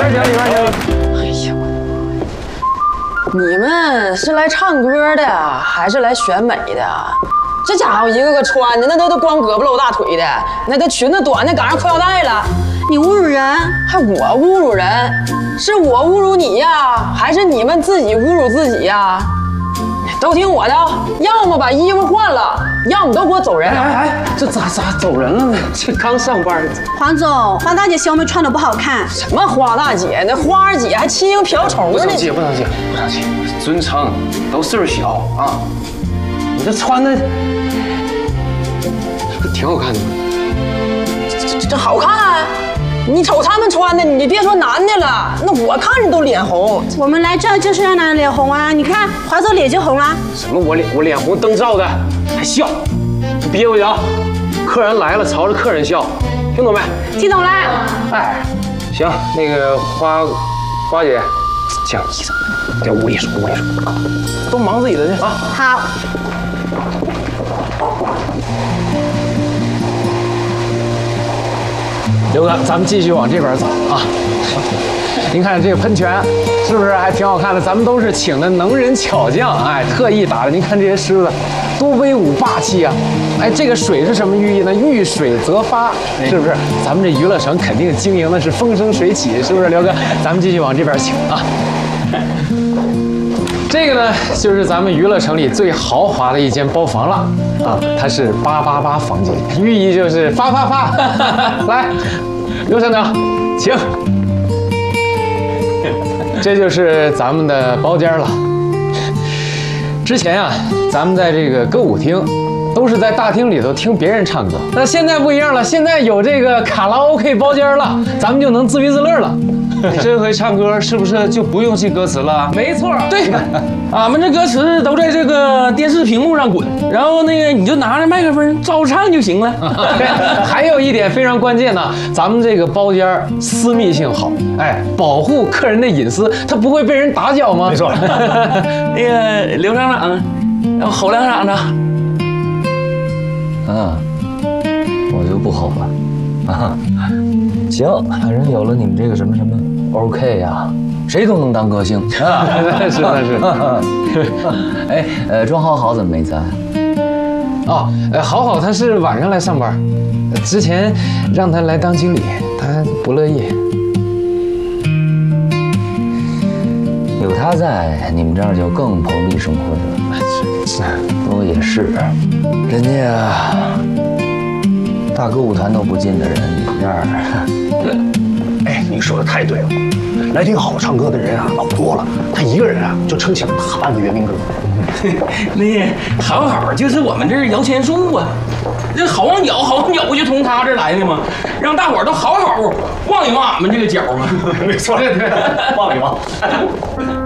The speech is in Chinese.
里边请。 哎呀，你们是来唱歌的，还是来选美的？这家伙一个个穿的那都光胳膊露大腿的，那都裙子短的赶上裤腰带了。 你侮辱人， 还我侮辱人？是我侮辱你呀，还是你们自己侮辱自己呀？都听我的，要么把衣服换了，要么都给我走人。 哎，这咋走人了呢？这刚上班。 黄总，花大姐小妹穿的不好看。 什么花大姐？那花姐还欺盈瓢虫呢！ 不生气，尊称，都岁数小啊。你这穿的，是不是挺好看的吗？ 这好看。你瞅他们穿的，你别说男的了，那我看着都脸红。 我们来这就是让男人脸红啊！你看华总脸就红了。 什么我脸红灯照的，还笑，憋回去啊！客人来了，朝着客人笑，听懂没？ 听懂了。 哎，行，那个花姐，这样意思，在屋里说，都忙自己的去啊。 好。 刘哥，咱们继续往这边走啊。您看这个喷泉是不是还挺好看的？咱们都是请的能人巧匠，哎，特意打的。您看这些狮子，多威武霸气啊！哎，这个水是什么寓意呢？遇水则发，是不是？咱们这娱乐城肯定经营的是风生水起，是不是？刘哥，咱们继续往这边请啊。这个呢，就是咱们娱乐城里最豪华的一间包房了啊，它是888房间，寓意就是发。来，刘厂长，请。这就是咱们的包间了。之前啊，咱们在这个歌舞厅，都是在大厅里头听别人唱歌，那现在不一样了，现在有这个卡拉 OK 包间了，咱们就能自娱自乐了。 你这回唱歌是不是就不用记歌词了？ 没错， 对，俺们这歌词都在这个电视屏幕上滚，然后那个你就拿着麦克风照唱就行了。 还有一点非常关键呢，咱们这个包间私密性好，哎，保护客人的隐私，他不会被人打搅吗？ 没错。 那个刘厂长，吼两嗓子。 我就不吼了。行，反正有了你们这个什么 OK 呀，谁都能当歌星啊！ 是。 哎，庄好怎么没在？ 哦，好，他是晚上来上班，之前让他来当经理，他不乐意。 有他在，你们这儿就更蓬荜生辉了。 是， 不过也是，人家大歌舞团都不进的人，你们这儿， 哎，你说的太对了，来听好唱歌的人啊老多了，他一个人啊就撑起了大半个圆明歌。 那好就是我们这儿摇钱树啊，这好望角就从他这儿来的嘛，让大伙儿都好望一望俺们这个角啊。 没错，对，望一望。